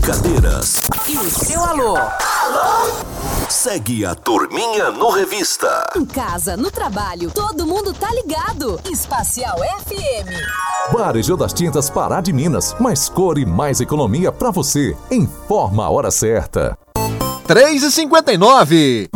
brincadeiras. E o seu alô? Segue a Turminha no Revista. Em casa, no trabalho, todo mundo tá ligado. Espacial FM. Varejão das Tintas Pará de Minas. Mais cor e mais economia pra você. Informa a hora certa. 3h59.